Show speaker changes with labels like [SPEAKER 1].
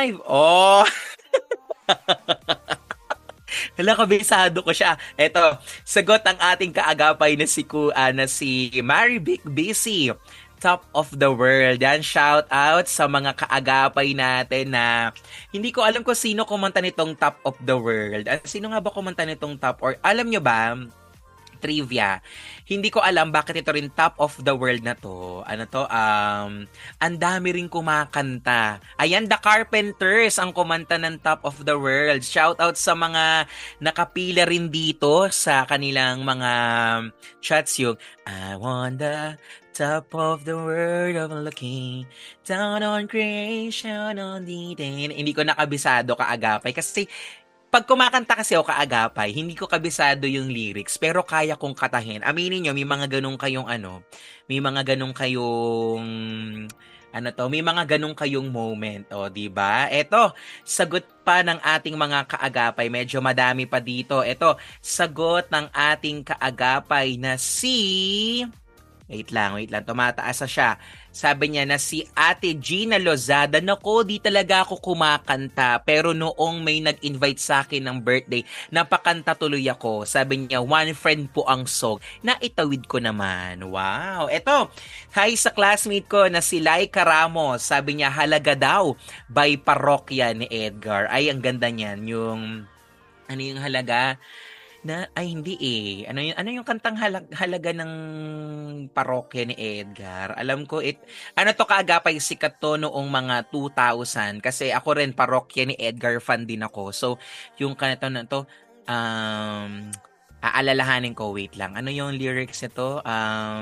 [SPEAKER 1] live. Oh, hala, kabisado ko siya. Eto, sagot ang ating kaagapay na na si Marivic BC. Top of the world. Yan, shout out sa mga kaagapay natin na hindi ko alam kung sino kumanta nitong top of the world. Sino nga ba kumanta nitong top? Or alam nyo ba, trivia. Hindi ko alam bakit ito rin top of the world na to. Ano to? Ang dami rin kumakanta. Ayan, The Carpenters ang kumanta ng top of the world. Shout out sa mga nakapila rin dito sa kanilang mga chats yung I want the top of the world of looking down on creation on the day. Hindi ko nakabisado kaagapay kasi pag kumakanta kasi ako kaagapay, hindi ko kabisado yung lyrics, pero kaya kong katahin. Aminin nyo, may mga ganun kayong may mga ganun kayong, may mga ganun kayong moment, o, di ba? Eto, sagot pa ng ating mga kaagapay, medyo madami pa dito. Eto, sagot ng ating kaagapay na si... Wait lang, tumataas na siya. Sabi niya na si Ate Gina Lozada, nako, di talaga ako kumakanta. Pero noong may nag-invite sa akin ng birthday, napakanta tuloy ako. Sabi niya, one friend po ang song. Naitawid ko naman. Wow. Eto, hi sa classmate ko na si Laika Ramos. Sabi niya, halaga daw by Parokya ni Edgar. Ay, ang ganda niyan. Ano yung halaga? Hindi eh. Ano yung kantang halaga ng parokya ni Edgar? Alam ko ano to kaagapay sikat to noong mga 2000 kasi ako rin parokya ni Edgar fan din ako. So, yung kanto na to, aalalahanin ko, wait lang. Ano yung lyrics nito?